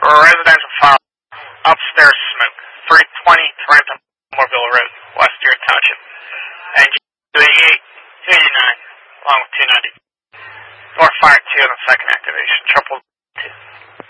residential file, upstairs smoke, 320 Trenton Morville Road, Western Township, and 288, 289, along with 290. Door fire 2 on the second activation, triple 2.